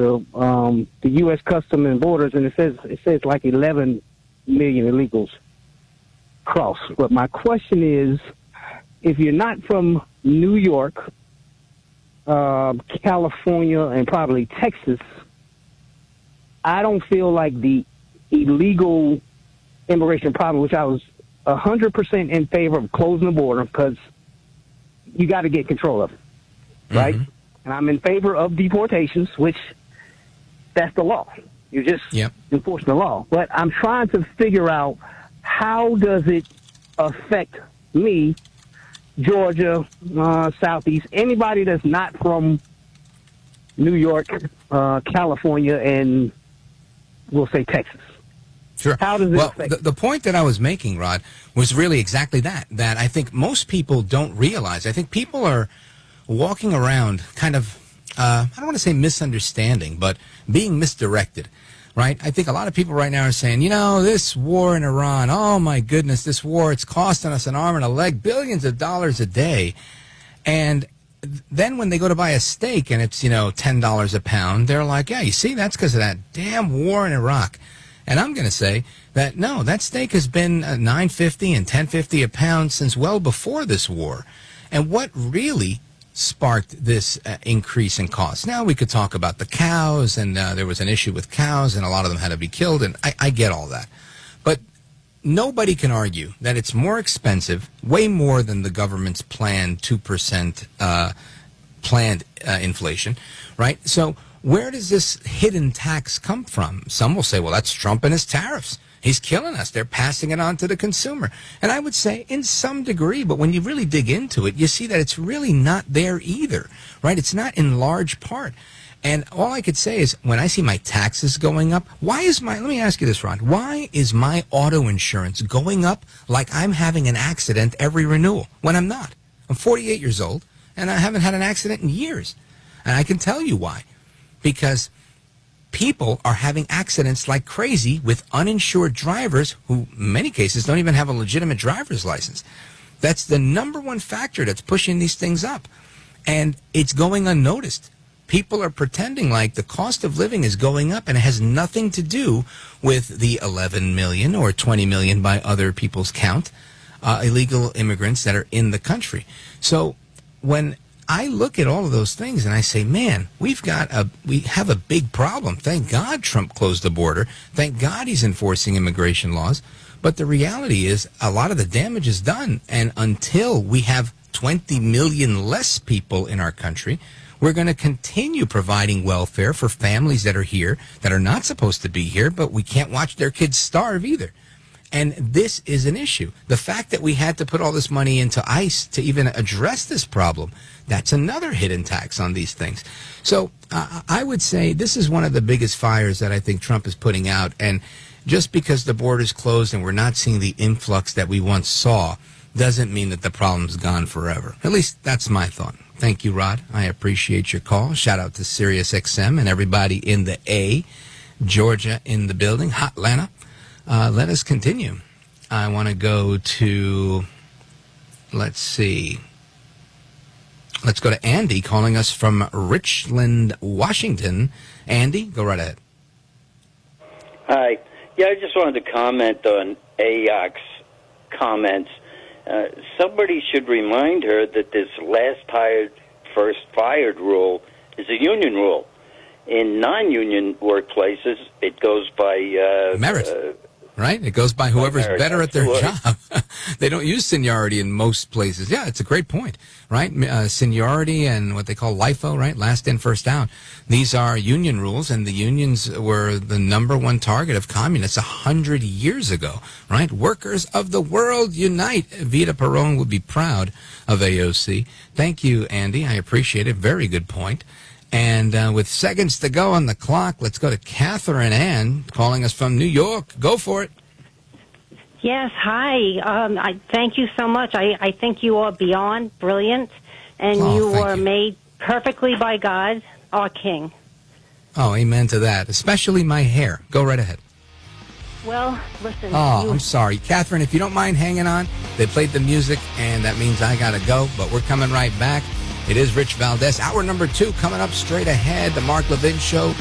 the U.S. Customs and Borders, and it says like 11 million illegals cross. But my question is, if you're not from New York, California, and probably Texas, I don't feel like the illegal immigration problem, which I was 100% in favor of closing the border, because you got to get control of it, right? Mm-hmm. And I'm in favor of deportations, which that's the law. You're just enforcing the law. But I'm trying to figure out, how does it affect me, Georgia, Southeast, anybody that's not from New York, California, and we'll say Texas. Sure. How does it affect? The point that I was making, Rod, was really exactly that I think most people don't realize. I think people are walking around kind of, I don't want to say misunderstanding, but being misdirected, right? I think a lot of people right now are saying, this war in Iran, oh my goodness, this war, it's costing us an arm and a leg, billions of dollars a day. And then when they go to buy a steak and it's, $10 a pound, they're like, yeah, you see, that's because of that damn war in Iraq. And I'm going to say that, no, that steak has been $9.50 and $10.50 a pound since well before this war. And what really sparked this increase in costs? Now, we could talk about the cows, and there was an issue with cows, and a lot of them had to be killed, and I get all that. But nobody can argue that it's more expensive, way more than the government's planned 2% planned inflation, right? So where does this hidden tax come from? Some will say, well, that's Trump and his tariffs. He's killing us. They're passing it on to the consumer. And I would say in some degree, but when you really dig into it, you see that it's really not there either, right? It's not in large part. And all I could say is, when I see my taxes going up, let me ask you this, Ron, why is my auto insurance going up like I'm having an accident every renewal when I'm not? I'm 48 years old, and I haven't had an accident in years. And I can tell you why. Because people are having accidents like crazy with uninsured drivers who, in many cases, don't even have a legitimate driver's license. That's the number one factor that's pushing these things up. And it's going unnoticed. People are pretending like the cost of living is going up, and it has nothing to do with the 11 million or 20 million by other people's count, illegal immigrants that are in the country. So when I look at all of those things and I say, man, we have a big problem. Thank God Trump closed the border. Thank God he's enforcing immigration laws. But the reality is, a lot of the damage is done. And until we have 20 million less people in our country, we're going to continue providing welfare for families that are here, that are not supposed to be here, but we can't watch their kids starve either. And this is an issue. The fact that we had to put all this money into ICE to even address this problem, that's another hidden tax on these things. So I would say this is one of the biggest fires that I think Trump is putting out. And just because the border's closed and we're not seeing the influx that we once saw doesn't mean that the problem's gone forever. At least that's my thought. Thank you, Rod. I appreciate your call. Shout out to Sirius XM and everybody in the A. Georgia in the building. Hot Atlanta. Let us continue. I want to go to, let's see. Let's go to Andy calling us from Richland, Washington. Andy, go right ahead. Hi. Yeah, I just wanted to comment on AOC's comments. Somebody should remind her that this last hired, first fired rule is a union rule. In non-union workplaces, it goes by merit. Right? It goes by whoever's better at their job. They don't use seniority in most places. Yeah, it's a great point, right? Seniority and what they call LIFO, right? Last in, first out. These are union rules, and the unions were the number one target of communists 100 years ago, right? Workers of the world unite. Vita Perón would be proud of AOC. Thank you, Andy. I appreciate it. Very good point. And with seconds to go on the clock, let's go to Catherine Ann calling us from New York. Go for it. Yes, hi. I thank you so much. I think you are beyond brilliant, and you were made perfectly by God, our King. Oh, amen to that. Especially my hair. Go right ahead. Well, listen. Oh, I'm sorry. Catherine, if you don't mind hanging on, they played the music, and that means I got to go, but we're coming right back. It is Rich Valdez. Hour number 2 coming up straight ahead. The Mark Levin Show.